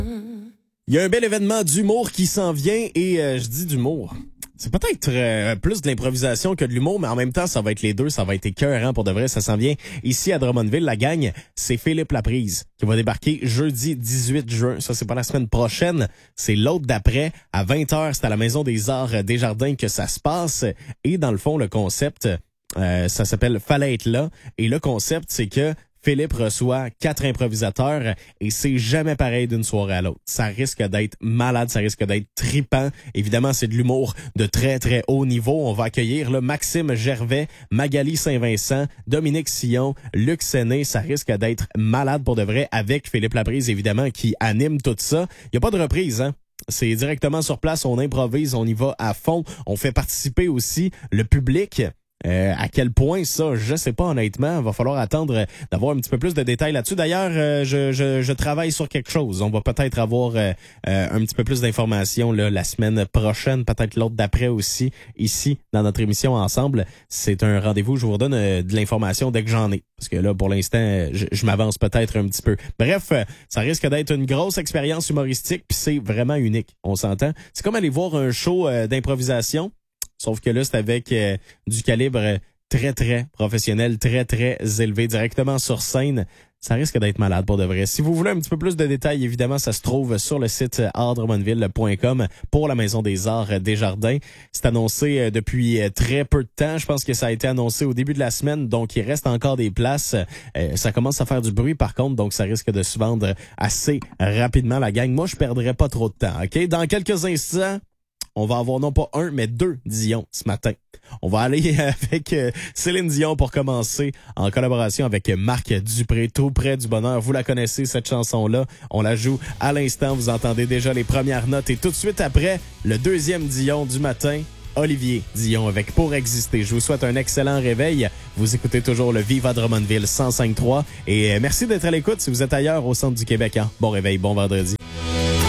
Il y a un bel événement d'humour qui s'en vient et je dis d'humour. C'est peut-être plus de l'improvisation que de l'humour, mais en même temps, ça va être les deux. Ça va être écœurant pour de vrai. Ça s'en vient ici à Drummondville. La gang, c'est Philippe Laprise qui va débarquer jeudi 18 juin. Ça, c'est pas la semaine prochaine. C'est l'autre d'après. À 20h, c'est à la Maison des Arts Desjardins que ça se passe. Et dans le fond, le concept, ça s'appelle Fallait être là. Et le concept, c'est que Philippe reçoit 4 improvisateurs et c'est jamais pareil d'une soirée à l'autre. Ça risque d'être malade, ça risque d'être trippant. Évidemment, c'est de l'humour de très, très haut niveau. On va accueillir là, Maxime Gervais, Magali Saint-Vincent, Dominique Sillon, Luc Séné. Ça risque d'être malade pour de vrai avec Philippe Laprise, évidemment, qui anime tout ça. Il n'y a pas de reprise, hein? C'est directement sur place, on improvise, on y va à fond. On fait participer aussi le public. À quel point ça, je sais pas honnêtement. Il va falloir attendre d'avoir un petit peu plus de détails là-dessus. D'ailleurs, je travaille sur quelque chose. On va peut-être avoir un petit peu plus d'informations là, la semaine prochaine, peut-être l'autre d'après aussi, ici, dans notre émission Ensemble. C'est un rendez-vous. Je vous redonne de l'information dès que j'en ai. Parce que là, pour l'instant, je m'avance peut-être un petit peu. Bref, ça risque d'être une grosse expérience humoristique, puis c'est vraiment unique. On s'entend. C'est comme aller voir un show d'improvisation. Sauf que là, c'est avec du calibre très, très professionnel, très, très élevé, directement sur scène. Ça risque d'être malade pour de vrai. Si vous voulez un petit peu plus de détails, évidemment, ça se trouve sur le site artdrummondville.com pour la Maison des Arts Desjardins. C'est annoncé depuis très peu de temps. Je pense que ça a été annoncé au début de la semaine, donc il reste encore des places. Ça commence à faire du bruit, par contre, donc ça risque de se vendre assez rapidement, la gang. Moi, je perdrai pas trop de temps, OK? Dans quelques instants, on va avoir non pas un, mais 2 Dion ce matin. On va aller avec Céline Dion pour commencer en collaboration avec Marc Dupré, Tout près du bonheur. Vous la connaissez, cette chanson-là. On la joue à l'instant. Vous entendez déjà les premières notes. Et tout de suite après, le 2e Dion du matin, Olivier Dion avec Pour exister. Je vous souhaite un excellent réveil. Vous écoutez toujours le Viva Drummondville 105.3. Et merci d'être à l'écoute si vous êtes ailleurs au centre du Québec. Hein? Bon réveil, bon vendredi.